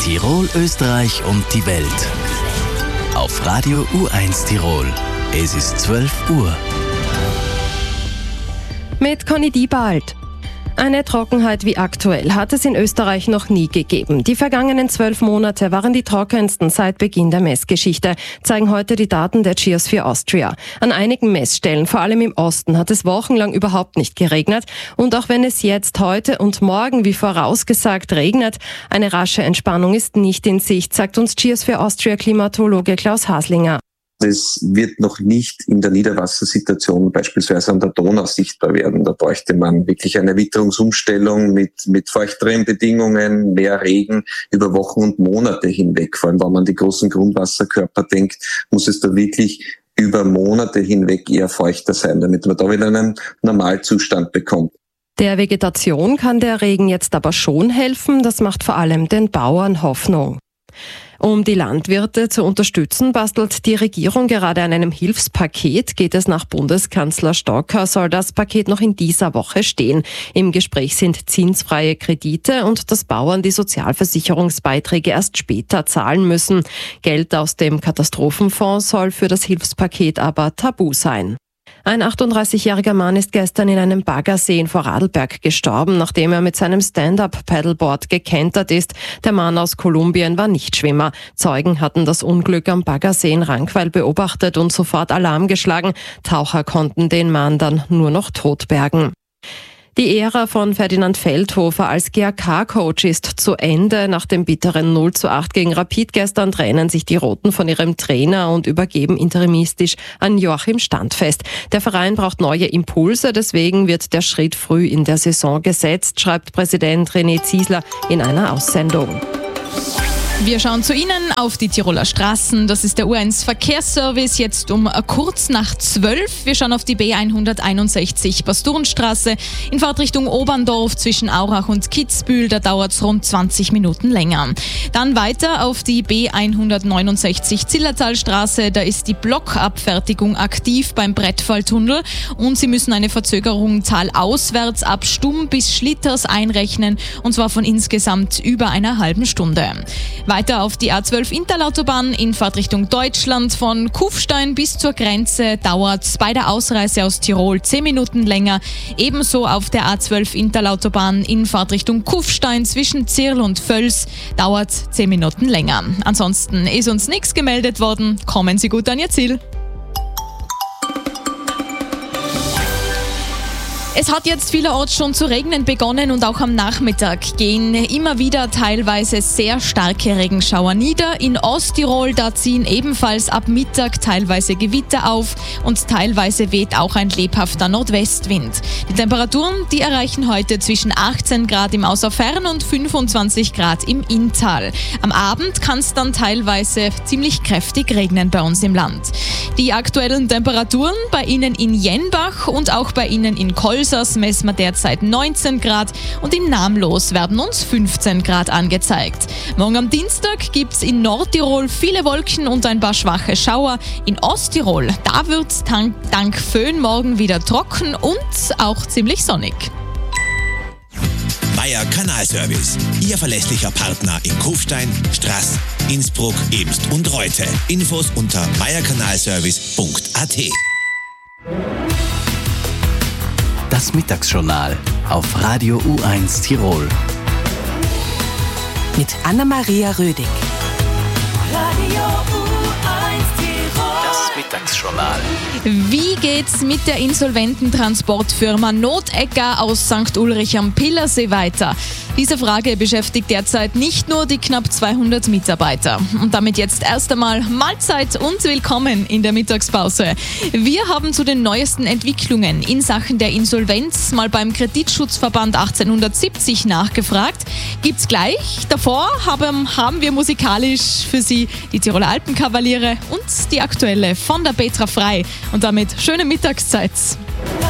Tirol, Österreich und die Welt. Auf Radio U1 Tirol. Es ist 12 Uhr. Mit Conny Diebald. Eine Trockenheit wie aktuell hat es in Österreich noch nie gegeben. Die vergangenen 12 Monate waren die trockensten seit Beginn der Messgeschichte, zeigen heute die Daten der Geosphere Austria. An einigen Messstellen, vor allem im Osten, hat es wochenlang überhaupt nicht geregnet. Und auch wenn es jetzt, heute und morgen, wie vorausgesagt, regnet, eine rasche Entspannung ist nicht in Sicht, sagt uns Geosphere Austria Klimatologe Klaus Haslinger. Es wird noch nicht in der Niederwassersituation beispielsweise an der Donau sichtbar werden. Da bräuchte man wirklich eine Witterungsumstellung mit feuchteren Bedingungen, mehr Regen über Wochen und Monate hinweg. Vor allem, wenn man an die großen Grundwasserkörper denkt, muss es da wirklich über Monate hinweg eher feuchter sein, damit man da wieder einen Normalzustand bekommt. Der Vegetation kann der Regen jetzt aber schon helfen. Das macht vor allem den Bauern Hoffnung. Um die Landwirte zu unterstützen, bastelt die Regierung gerade an einem Hilfspaket. Geht es nach Bundeskanzler Stocker, soll das Paket noch in dieser Woche stehen. Im Gespräch sind zinsfreie Kredite und dass Bauern die Sozialversicherungsbeiträge erst später zahlen müssen. Geld aus dem Katastrophenfonds soll für das Hilfspaket aber tabu sein. Ein 38-jähriger Mann ist gestern in einem Baggersee in Vorarlberg gestorben, nachdem er mit seinem Stand-Up-Paddleboard gekentert ist. Der Mann aus Kolumbien war Nichtschwimmer. Zeugen hatten das Unglück am Baggersee in Rankweil beobachtet und sofort Alarm geschlagen. Taucher konnten den Mann dann nur noch tot bergen. Die Ära von Ferdinand Feldhofer als GAK-Coach ist zu Ende. Nach dem bitteren 0:8 gegen Rapid gestern trennen sich die Roten von ihrem Trainer und übergeben interimistisch an Joachim Standfest. Der Verein braucht neue Impulse, deswegen wird der Schritt früh in der Saison gesetzt, schreibt Präsident René Ziesler in einer Aussendung. Wir schauen zu Ihnen auf die Tiroler Straßen. Das ist der U1 Verkehrsservice, jetzt um kurz nach 12. Wir schauen auf die B161 Pastorenstraße in Fahrtrichtung Oberndorf zwischen Aurach und Kitzbühel. Da dauert es rund 20 Minuten länger. Dann weiter auf die B169 Zillertalstraße. Da ist die Blockabfertigung aktiv beim Brettfalltunnel und Sie müssen eine Verzögerung talauswärts ab Stumm bis Schlitters einrechnen, und zwar von insgesamt über einer halben Stunde. Weiter auf die A12 Interlautobahn in Fahrtrichtung Deutschland. Von Kufstein bis zur Grenze dauert es bei der Ausreise aus Tirol 10 Minuten länger. Ebenso auf der A12 Interlautobahn in Fahrtrichtung Kufstein zwischen Zirl und Völs dauert es 10 Minuten länger. Ansonsten ist uns nichts gemeldet worden. Kommen Sie gut an Ihr Ziel. Es hat jetzt vielerorts schon zu regnen begonnen und auch am Nachmittag gehen immer wieder teilweise sehr starke Regenschauer nieder. In Osttirol, da ziehen ebenfalls ab Mittag teilweise Gewitter auf und teilweise weht auch ein lebhafter Nordwestwind. Die Temperaturen, die erreichen heute zwischen 18 Grad im Außerfern und 25 Grad im Inntal. Am Abend kann es dann teilweise ziemlich kräftig regnen bei uns im Land. Die aktuellen Temperaturen bei Ihnen in Jenbach und auch bei Ihnen in Kolsas messen wir derzeit 19 Grad und in Namlos werden uns 15 Grad angezeigt. Morgen am Dienstag gibt es in Nordtirol viele Wolken und ein paar schwache Schauer. In Osttirol, da wird es dank Föhn morgen wieder trocken und auch ziemlich sonnig. Meier Kanalservice, Ihr verlässlicher Partner in Kufstein, Straß, Innsbruck, Ebst und Reute. Infos unter meierkanalservice.at. Das Mittagsjournal auf Radio U1 Tirol. Mit Anna-Maria Rödig. Radio U1 Tirol. Das Mittagsjournal. Wie geht's mit der insolventen Transportfirma Notegger aus St. Ulrich am Pillersee weiter? Diese Frage beschäftigt derzeit nicht nur die knapp 200 Mitarbeiter. Und damit jetzt erst einmal Mahlzeit und willkommen in der Mittagspause. Wir haben zu den neuesten Entwicklungen in Sachen der Insolvenz mal beim Kreditschutzverband 1870 nachgefragt. Gibt's gleich. Davor haben wir musikalisch für Sie die Tiroler Alpenkavaliere und die aktuelle von der Petra Frei. Und damit schöne Mittagszeit.